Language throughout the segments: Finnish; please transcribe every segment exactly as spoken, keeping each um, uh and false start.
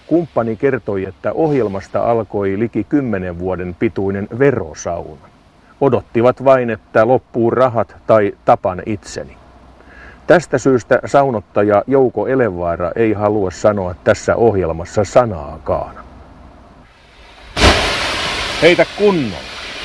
Kumppani kertoi, että ohjelmasta alkoi liki kymmenen vuoden pituinen verosauna. Odottivat vain, että loppuu rahat tai tapan itseni. Tästä syystä saunottaja Jouko Elevaara ei halua sanoa tässä ohjelmassa sanaakaan. Heitä kunnolla.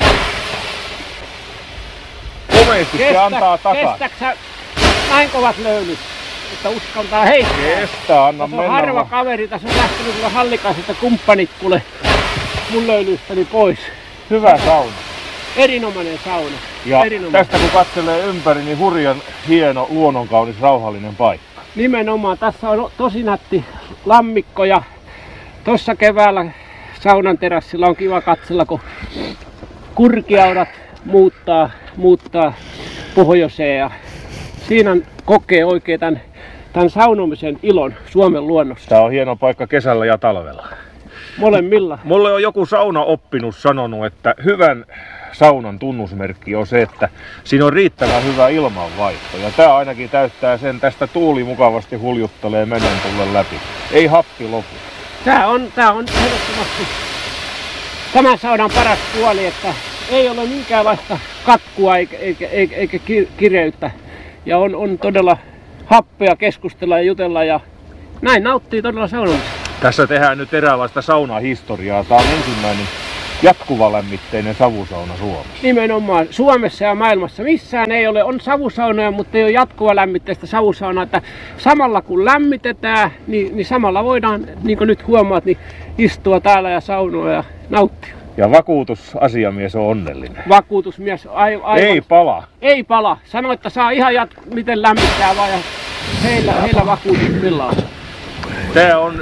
Komeasti se antaa takaa. Kestäksä näin kovat löylyt, että uskaltaa heittää? Kestä, anna mennä. On harva kaveri, tässä on lähtenyt kyllä Hallikaiselta kumppanit kuule mun löylystäni pois. Hyvä sauna. Erinomainen sauna. Ja Erinomainen. tästä kun katselee ympäri, niin hurjan hieno, luonnonkaunis, rauhallinen paikka. Nimenomaan. Tässä on tosi nätti lammikko ja tuossa keväällä saunan terassilla on kiva katsella, kun kurkiaurat muuttaa, muuttaa pohjoiseen ja siinä kokee oikein tämän, tämän saunomisen ilon Suomen luonnossa. Tää on hieno paikka kesällä ja talvella. Molemmilla. Mulle on joku saunaoppinut sanonut, että hyvän saunan tunnusmerkki on se, että siinä on riittävän hyvä ilmanvaihto. Ja tää ainakin täyttää sen, tästä tuuli mukavasti huljuttelee menen tullen läpi. Ei happi lopu. Tää on, tää on ehdottomasti tämän saunan paras puoli, että ei ole minkäänlaista katkua eikä, eikä, eikä, eikä kireyttä. Ja on, on todella happea keskustella ja jutella ja näin nauttii todella saunomista. Tässä tehdään nyt eräänlaista saunahistoriaa. Tää on ensimmäinen jatkuvalämmitteinen savusauna Suomessa. Nimenomaan Suomessa ja maailmassa. Missään ei ole, on savusaunoja, mutta ei ole jatkuvalämmitteistä savusaunaa. Että samalla kun lämmitetään, niin, niin samalla voidaan, niin kuin nyt huomaat, niin istua täällä ja saunoa ja nauttia. Ja vakuutusasiamies on onnellinen. Vakuutusmies aivan. Ei pala. Ei pala. Sano, että saa ihan jat- miten lämmittää vaan ja heillä, heillä vakuutus millä on. Tää on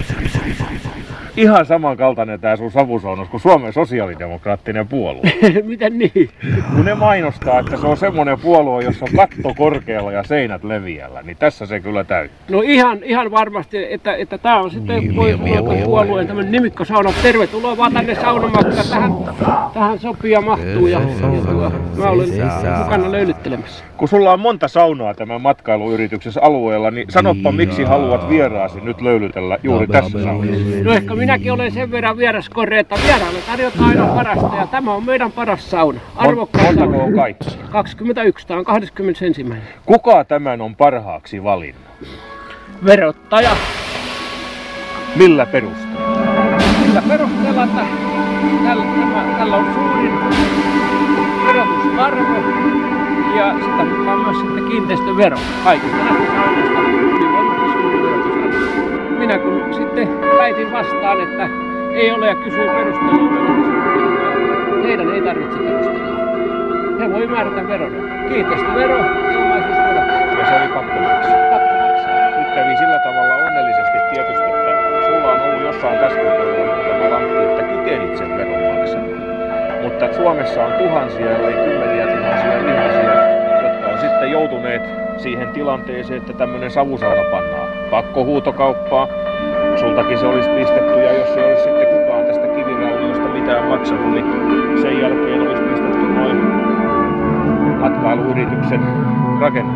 ihan samankaltainen tää sun savusaunas kuin Suomen sosiaalidemokraattinen puolue. Miten niin? Kun ne mainostaa, että se on semmonen puolue, jossa on katto korkealla ja seinät leviällä, niin tässä se kyllä täytyy. No ihan, ihan varmasti, että, että tää on sitten puolueen tämmönen nimikkosauna. Tervetuloa vaan tänne saunomaan, että tähän, tähän sopii ja mahtuu ja, ja tuo, mä olen mukana löylyttelemässä. Kun sulla on monta saunaa tämän matkailuyrityksessä alueella, niin sanoppa miksi haluat vieraasi nyt löylytellä juuri tässä saunassa? No ehkä minäkin olen sen verran vieraskorre, että vieraalle tarjotaan aina parasta ja tämä on meidän paras sauna. Arvokkaan Montako sauna. on kaikki? kaksikymmentäyksi, tämä on kahdeskymmenesensimmäinen. Kuka tämän on parhaaksi valinnut? Verottaja. Millä perusteella? Sillä perusteella, että tällä, tämä, tällä on suurin verotusarvo ja sitä mukaan myös sitten kiinteistövero. Kaikista näistä saunoista ylivoimaisesti suurin verotusarvo. Minä kun sitten väitin vastaan, että ei ole ja kysyin perustelua, niin heidän ei tarvitse perustella. He voi määrätä veron. Kiinteistövero ja omaisuusvero. Ja se oli pakko maksaa. Pakko maksaa. Nyt kävi sillä tavalla onnellisesti tietysti, että sulla on ollut jossain taskukohdalla muutama lankki, että kykenit sen veron maksamaan. Mutta Suomessa on tuhansia, ellei kymmeniä tuhansia ihmisiä, jotka on sitten joutuneet siihen tilanteeseen, että tämmöinen savusauna pannaan pakkohuutokauppaa. Sultakin se olisi pistetty, ja jos ei olisi sitten kukaan tästä kivirauniosta mitään maksanut, niin sen jälkeen olisi pistetty noin matkailuyrityksen rakennus.